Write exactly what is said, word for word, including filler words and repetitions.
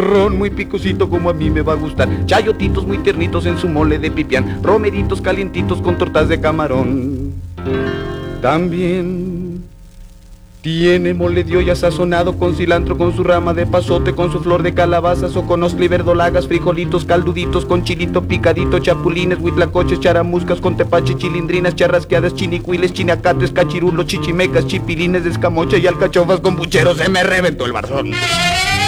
chicharrón muy picosito como a mí me va a gustar, chayotitos muy tiernitos en su mole de pipián, romeritos calientitos con tortas de camarón. También tiene mole de olla sazonado con cilantro, con su rama de pasote, con su flor de calabaza, soconostle y verdolagas, frijolitos calduditos, con chilito picadito, chapulines, huitlacoches, charamuscas, con tepache, chilindrinas, charrasqueadas, chinicuiles, chinacates, cachirulos, chichimecas, chipilines de escamocha y alcachofas con pucheros. Se me reventó el barzón.